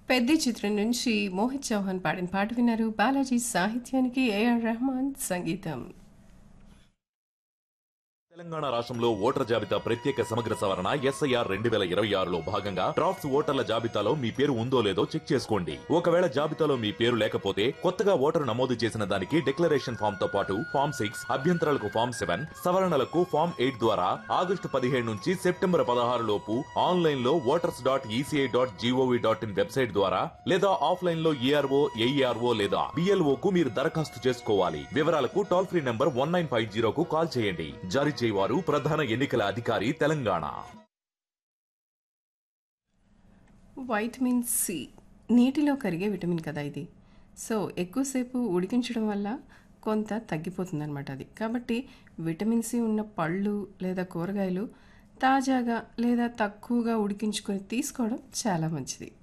పెద్ది చిత్రం నుంచి మోహిత్ చౌహాన్ పాడిన పాట విన్నారు. బాలాజీ సాహిత్యానికి ఏఆర్ రెహమాన్ సంగీతం. తెలంగాణ రాష్ట్రంలో ఓటర్ జాబితా ప్రత్యేక సమగ్ర సవరణ ఎస్ఐఆర్ 2026లో భాగంగా డ్రాఫ్ట్స్ ఓటర్ల జాబితాలో మీ పేరు ఉందో లేదో చెక్ చేసుకోండి. ఒకవేళ జాబితాలో మీ పేరు లేకపోతే కొత్తగా ఓటరు నమోదు చేసిన దానికి డిక్లరేషన్ ఫామ్ తో పాటు ఫామ్ 6, అభ్యంతరాలకు ఫామ్ 7, సవరణలకు ఫామ్ 8 ద్వారా ఆగస్టు 17 నుంచి సెప్టెంబర్ 16 లోపు ఆన్లైన్ లో voters.eci.gov.in వెబ్సైట్ ద్వారా లేదా ఆఫ్లైన్ లో ఈఆర్ఓ, ఏఈఆర్ఓ లేదా బిఎల్ఓ కు మీరు దరఖాస్తు చేసుకోవాలి. వివరాలకు టోల్ ఫ్రీ నంబర్ 1950 కు కాల్ చేయండి. జారీ చేయవారు ప్రధాన ఎన్నికల అధికారి తెలంగాణ. వైటమిన్ సి నీటిలో కరిగే విటమిన్ కదా ఇది. సో ఎక్కువసేపు ఉడికించడం వల్ల కొంత తగ్గిపోతుందన్నమాట అది. కాబట్టి విటమిన్ సి ఉన్న పళ్ళు లేదా కూరగాయలు తాజాగా లేదా తక్కువగా ఉడికించుకొని తీసుకోవడం చాలా మంచిది.